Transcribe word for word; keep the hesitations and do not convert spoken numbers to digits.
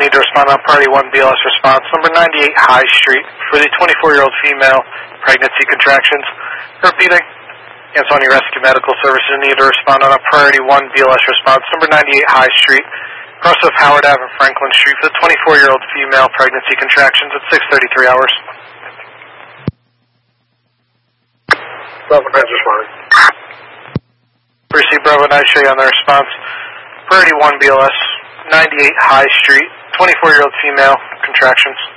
need to respond on priority one B L S response, number ninety-eight High Street, for the twenty-four-year-old female, pregnancy contractions. Repeating, Ansonia Rescue Medical Services need to respond on a priority one B L S response, number ninety-eight High Street, cross of Howard Avenue and Franklin Street, for the twenty-four-year-old female, pregnancy contractions at six thirty-three hours. Bravo nine responding. Receive Bravo nine, show you on the response. Priority one B L S, ninety-eight High Street, twenty-four-year-old female, contractions.